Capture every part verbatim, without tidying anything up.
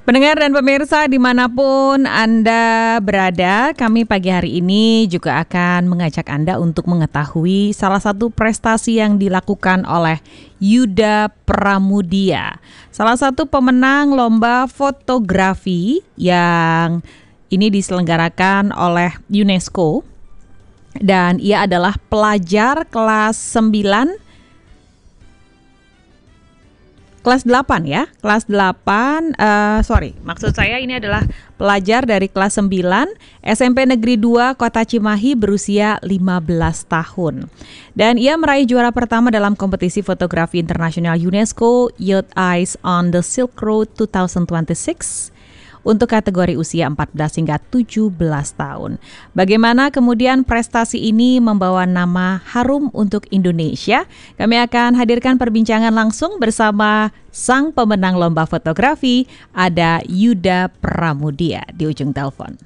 Pendengar dan pemirsa dimanapun Anda berada, kami pagi hari ini juga akan mengajak Anda untuk mengetahui salah satu prestasi yang dilakukan oleh Yuda Pramudia, salah satu pemenang lomba fotografi yang ini diselenggarakan oleh UNESCO, dan ia adalah pelajar kelas sembilan Kelas delapan ya, kelas delapan, uh, sorry, maksud saya ini adalah pelajar dari kelas sembilan S M P Negeri dua Kota Cimahi berusia lima belas tahun. Dan ia meraih juara pertama dalam kompetisi fotografi internasional UNESCO Youth Eyes on the Silk Road dua ribu dua puluh enam untuk kategori usia empat belas hingga tujuh belas tahun. Bagaimana kemudian prestasi ini membawa nama harum untuk Indonesia? Kami akan hadirkan perbincangan langsung bersama sang pemenang lomba fotografi, ada Yuda Pramudia di ujung telepon.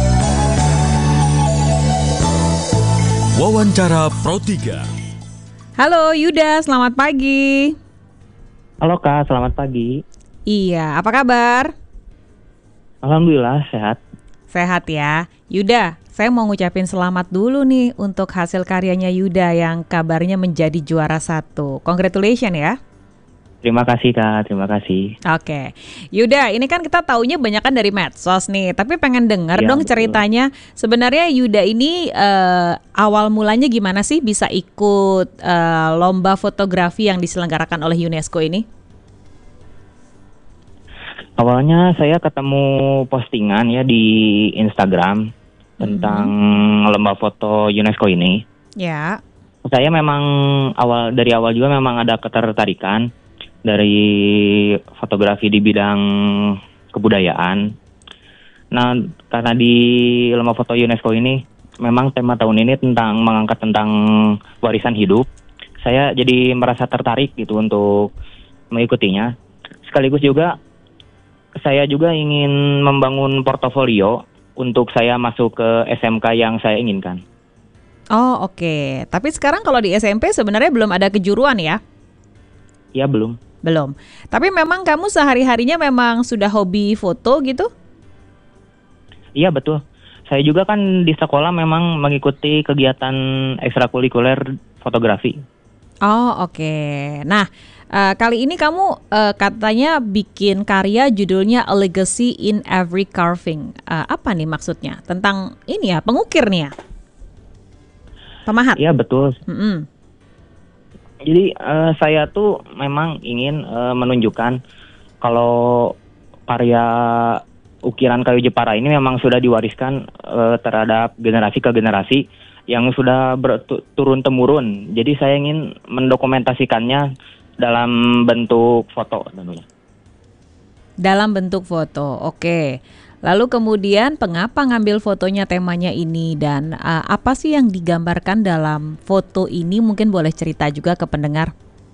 Wawancara Pro tiga. Halo Yuda, selamat pagi. Halo Kak, selamat pagi. Iya, apa kabar? Alhamdulillah sehat. Sehat ya. Yuda, saya mau ngucapin selamat dulu nih untuk hasil karyanya Yuda yang kabarnya menjadi juara satu. Congratulations ya. Terima kasih Kak, terima kasih. Oke, Yuda, ini kan kita taunya banyak kan dari medsos nih, tapi pengen denger Ya, dong betul. ceritanya. Sebenarnya Yuda ini uh, awal mulanya gimana sih bisa ikut uh, lomba fotografi yang diselenggarakan oleh UNESCO ini? Awalnya saya ketemu postingan ya di Instagram tentang Hmm. lomba foto UNESCO ini. Ya. Saya memang awal dari awal juga memang ada ketertarikan dari fotografi di bidang kebudayaan. Nah, karena di lomba foto UNESCO ini memang tema tahun ini tentang mengangkat tentang warisan hidup. Saya jadi merasa tertarik gitu untuk mengikutinya. Sekaligus juga saya juga ingin membangun portofolio untuk saya masuk ke S M K yang saya inginkan. Oh oke, tapi sekarang kalau di S M P sebenarnya belum ada kejuruan ya? Ya belum. Belum. Tapi memang kamu sehari-harinya memang sudah hobi foto gitu? Iya betul. Saya juga kan di sekolah memang mengikuti kegiatan ekstrakurikuler fotografi. Oh oke. Nah uh, kali ini kamu uh, katanya bikin karya judulnya A Legacy in Every Carving. Uh, apa nih maksudnya? Tentang ini ya, pengukir nih ya? Pemahat? Iya betul. Mm-mm. Jadi uh, saya tuh memang ingin uh, menunjukkan kalau karya ukiran kayu Jepara ini memang sudah diwariskan uh, terhadap generasi ke generasi yang sudah berturun temurun. Jadi saya ingin mendokumentasikannya dalam bentuk foto tentunya. Dalam bentuk foto, oke. Lalu kemudian pengapa ngambil fotonya temanya ini dan uh, apa sih yang digambarkan dalam foto ini? Mungkin boleh cerita juga ke pendengar.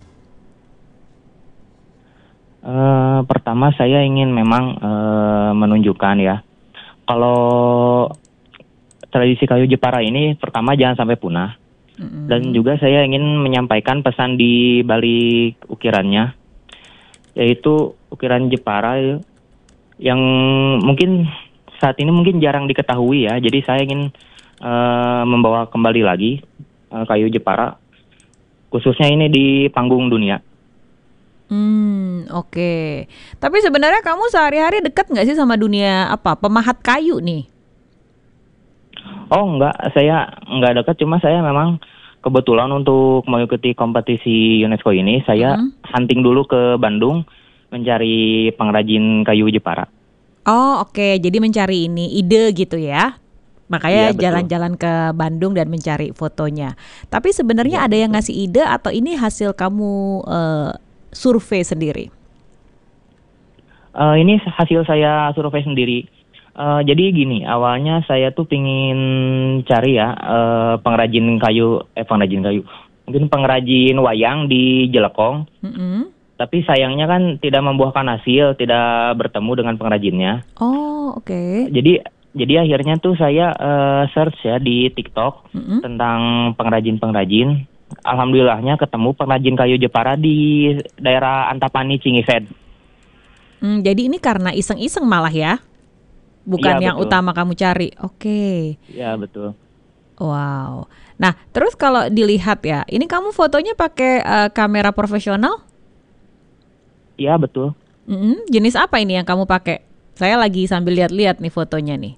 Uh, pertama saya ingin memang uh, menunjukkan ya, kalau tradisi kayu Jepara ini pertama jangan sampai punah. Mm-hmm. Dan juga saya ingin menyampaikan pesan di balik ukirannya, yaitu ukiran Jepara yang mungkin saat ini mungkin jarang diketahui ya. Jadi saya ingin uh, membawa kembali lagi uh, kayu Jepara, khususnya ini di panggung dunia. Hmm, oke. Okay. Tapi sebenarnya kamu sehari-hari dekat nggak sih sama dunia apa pemahat kayu nih? Oh enggak, saya enggak dekat, cuma saya memang kebetulan untuk mengikuti kompetisi UNESCO ini, saya hmm. hunting dulu ke Bandung mencari pengrajin kayu Jepara. Oh oke, okay. Jadi mencari ini ide gitu ya? Makanya ya, jalan-jalan ke Bandung dan mencari fotonya. Tapi sebenarnya ya, ada yang ngasih ide atau ini hasil kamu uh, survei sendiri? Uh, ini hasil saya survei sendiri. Uh, jadi gini, awalnya saya tuh pingin cari ya uh, pengrajin kayu, eh pengrajin kayu, mungkin pengrajin wayang di Jelekong. Mm-hmm. Tapi sayangnya kan tidak membuahkan hasil, tidak bertemu dengan pengrajinnya. Oh, oke. Okay. Jadi jadi akhirnya tuh saya uh, search ya di TikTok mm-hmm. tentang pengrajin-pengrajin. Alhamdulillahnya ketemu pengrajin kayu Jepara di daerah Antapani, Cingised. Hmm, jadi ini karena iseng-iseng malah ya? Bukan Iya yang betul. utama kamu cari. Oke. Iya betul. Wow. Nah, terus kalau dilihat ya, ini kamu fotonya pakai eh, kamera profesional? Iya betul. Mm-mm. Jenis apa ini yang kamu pakai? Saya lagi sambil lihat-lihat nih fotonya nih.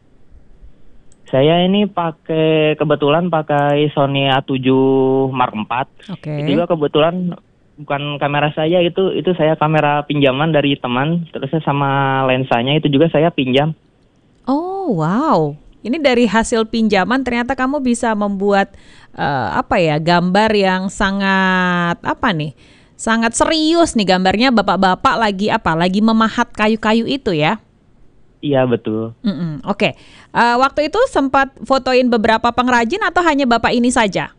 Saya ini pakai kebetulan pakai Sony A tujuh Mark empat. Oke. Itu juga kebetulan bukan kamera saya, itu itu saya kamera pinjaman dari teman. Terus sama lensanya itu juga saya pinjam. Oh, wow. Ini dari hasil pinjaman ternyata kamu bisa membuat eh, apa ya, gambar yang sangat apa nih? Sangat serius nih gambarnya, bapak-bapak lagi apa? Lagi memahat kayu-kayu itu ya. Iya betul. Mm-mm, Oke. Eh, waktu itu sempat fotoin beberapa pengrajin atau hanya bapak ini saja?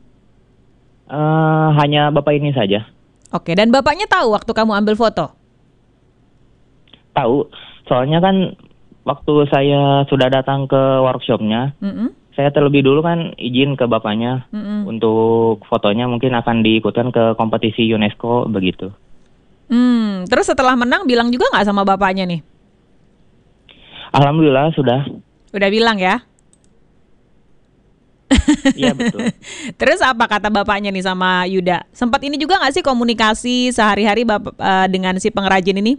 Eh, hanya bapak ini saja. Oke, dan bapaknya tahu waktu kamu ambil foto? Tahu, soalnya kan waktu saya sudah datang ke workshopnya, Mm-mm, saya terlebih dulu kan izin ke bapaknya mm-mm. untuk fotonya mungkin akan diikutkan ke kompetisi UNESCO begitu. Hmm, terus setelah menang bilang juga nggak sama bapaknya nih? Alhamdulillah sudah. Udah bilang ya? Iya betul. Terus apa kata bapaknya nih sama Yuda? Sempat ini juga nggak sih komunikasi sehari-hari bap- eh, dengan si pengrajin ini?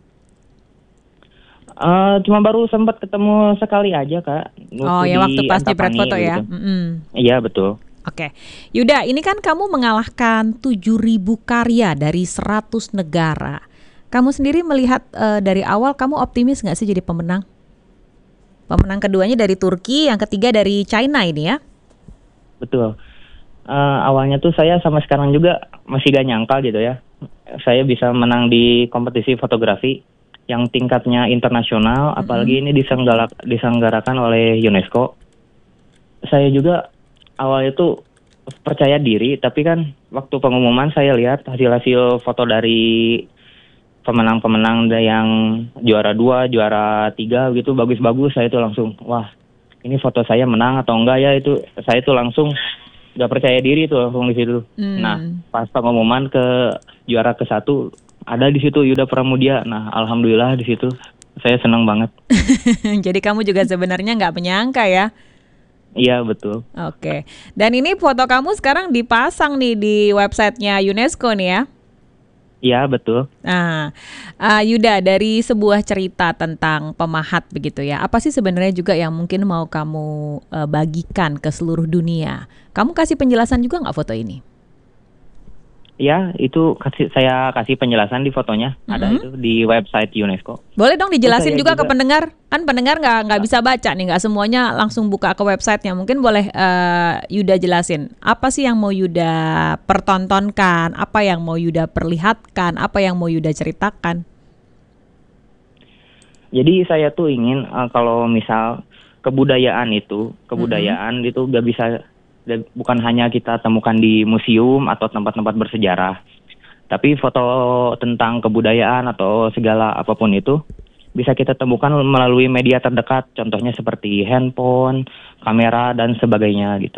Eh, cuma baru sempat ketemu sekali aja kak. Oh ya, waktu pas di Antapani foto ya. begitu. Mm-mm. Iya betul. Oke, Yuda, ini kan kamu mengalahkan tujuh ribu karya dari seratus negara. Kamu sendiri melihat eh, dari awal kamu optimis nggak sih jadi pemenang? Pemenang keduanya dari Turki, yang ketiga dari China ini ya? Betul. Eh, awalnya tuh saya sama sekarang juga masih gak nyangka gitu ya. Saya bisa menang di kompetisi fotografi yang tingkatnya internasional, apalagi ini disenggala- diselenggarakan oleh UNESCO. Saya juga awalnya tuh percaya diri, tapi kan waktu pengumuman saya lihat hasil-hasil foto dari pemenang-pemenang yang juara dua, juara tiga gitu bagus-bagus. Saya tuh langsung, wah ini foto saya menang atau enggak ya, itu saya tuh langsung nggak percaya diri tuh langsung di situ. Hmm. Nah pas pengumuman ke juara ke satu ada di situ Yuda Pramudia. Nah alhamdulillah di situ saya senang banget. Jadi kamu juga sebenarnya nggak menyangka ya? Iya betul. Oke, dan ini foto kamu sekarang dipasang nih di websitenya UNESCO nih ya? Iya betul. Nah, uh, Yuda, dari sebuah cerita tentang pemahat begitu ya, apa sih sebenarnya juga yang mungkin mau kamu uh, bagikan ke seluruh dunia? Kamu kasih penjelasan juga nggak foto ini? Ya itu kasih saya kasih penjelasan di fotonya, ada Mhm. itu di website UNESCO. Boleh dong dijelasin Saya juga, ke juga- pendengar, kan pendengar nggak nggak bisa baca nih, nggak semuanya langsung buka ke websitenya. Mungkin boleh uh, Yuda jelasin, apa sih yang mau Yuda pertontonkan, apa yang mau Yuda perlihatkan, apa yang mau Yuda ceritakan? Jadi saya tuh ingin uh, kalau misal kebudayaan itu, kebudayaan itu gak bisa, dan bukan hanya kita temukan di museum atau tempat-tempat bersejarah, tapi foto tentang kebudayaan atau segala apapun itu bisa kita temukan melalui media terdekat, contohnya seperti handphone, kamera dan sebagainya gitu.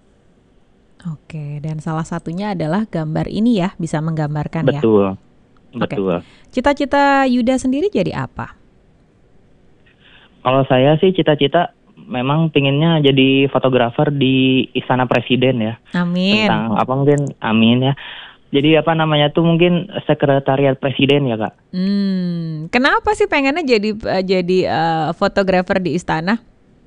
Oke, dan salah satunya adalah gambar ini ya, bisa menggambarkan ya. Betul, Oke. betul. Cita-cita Yuda sendiri jadi apa? Kalau saya sih cita-cita memang pinginnya jadi fotografer di Istana Presiden ya. Amin. Tentang apa mungkin, amin ya. Jadi apa namanya tuh mungkin sekretariat presiden ya kak. Hmm, kenapa sih pengennya jadi eh, jadi eh, fotografer di istana?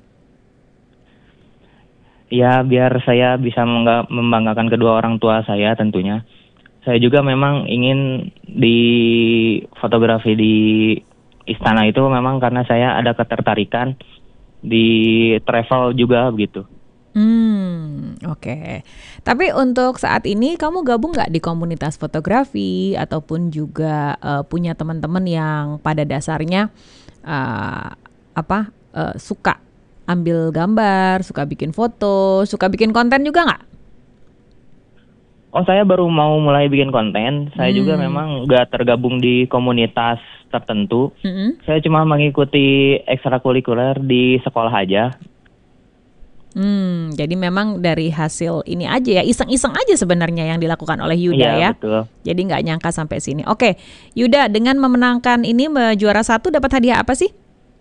Ya biar saya bisa mengga- membanggakan kedua orang tua saya tentunya. Saya juga memang ingin di fotografi di istana itu memang karena saya ada ketertarikan di travel juga begitu. Hmm, oke. Tapi untuk saat ini kamu gabung nggak di komunitas fotografi ataupun juga eh, punya teman-teman yang pada dasarnya eh, apa eh, suka ambil gambar, suka bikin foto, suka bikin konten juga nggak? Oh saya baru mau mulai bikin konten. Saya juga memang nggak tergabung di komunitas tertentu. Mm-mm. Saya cuma mengikuti ekstrakurikuler di sekolah aja. Hmm, jadi memang dari hasil ini aja ya, iseng-iseng aja sebenarnya yang dilakukan oleh Yuda Iya, ya. betul. Jadi nggak nyangka sampai sini. Oke, Yuda, dengan memenangkan ini me- juara satu dapat hadiah apa sih?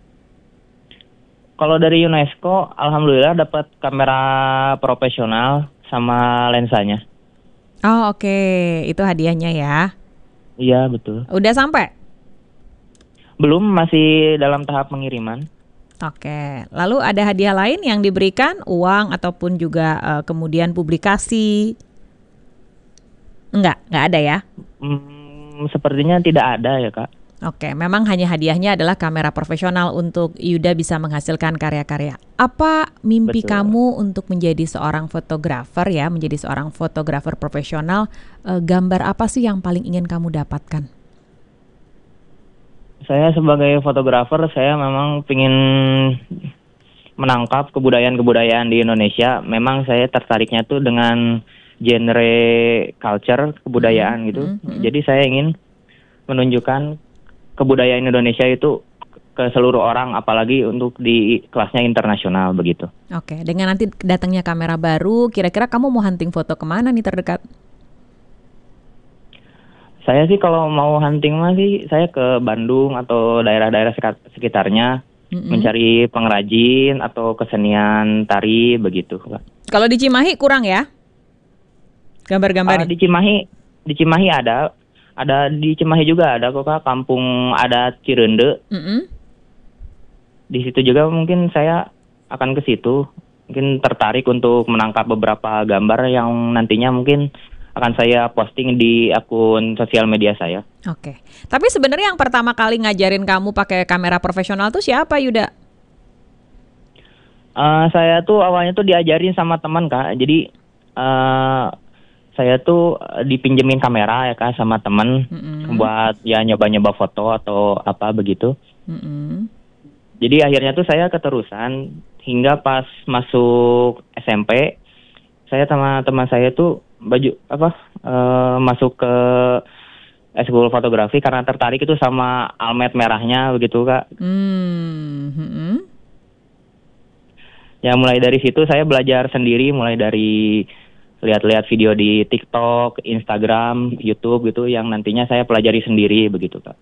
Kalau dari UNESCO, alhamdulillah dapat kamera profesional sama lensanya. Oh oke, itu hadiahnya ya. Iya, betul. Udah sampai? Belum, masih dalam tahap pengiriman. Oke, lalu ada hadiah lain yang diberikan, uang ataupun juga eh, kemudian publikasi? Enggak, enggak ada ya? Hmm, sepertinya tidak ada ya, Kak. Oke, memang hanya hadiahnya adalah kamera profesional untuk Yuda bisa menghasilkan karya-karya. Apa mimpi Betul. kamu untuk menjadi seorang fotografer ya, menjadi seorang fotografer profesional? Eh, gambar apa sih yang paling ingin kamu dapatkan? Saya sebagai fotografer, saya memang ingin menangkap kebudayaan-kebudayaan di Indonesia. Memang saya tertariknya tuh dengan genre culture, kebudayaan Hmm, gitu. hmm, hmm. Jadi saya ingin menunjukkan kebudayaan Indonesia itu ke seluruh orang, apalagi untuk di kelasnya internasional begitu. Oke, dengan nanti datangnya kamera baru, kira-kira kamu mau hunting foto kemana nih terdekat? Saya sih kalau mau hunting mah sih saya ke Bandung atau daerah-daerah sekat- sekitarnya Mm-mm. mencari pengrajin atau kesenian tari begitu, Kak. Kalau di Cimahi kurang ya? Ah, Gambar-gambarnya? di Cimahi, di Cimahi ada, ada di Cimahi juga ada kok, Kak, kampung adat Cirende. Mm-mm. Di situ juga mungkin saya akan ke situ. Mungkin tertarik untuk menangkap beberapa gambar yang nantinya mungkin akan saya posting di akun sosial media saya. Oke, tapi sebenarnya yang pertama kali ngajarin kamu pakai kamera profesional tuh siapa, Yuda? Eh, saya tuh awalnya tuh diajarin sama teman, Kak. Jadi eh saya tuh eh, dipinjemin kamera ya, Kak, sama teman Mm-mm. buat ya nyoba-nyoba foto atau apa begitu. Mm-mm. Jadi akhirnya tuh saya keterusan hingga pas masuk S M P, saya sama teman saya tuh baju apa eh, masuk ke eskul fotografi karena tertarik itu sama almet merahnya begitu, Kak. Hmm, mm-mm. Ya mulai dari situ saya belajar sendiri, mulai dari lihat-lihat video di TikTok, Instagram, YouTube gitu yang nantinya saya pelajari sendiri begitu, Kak.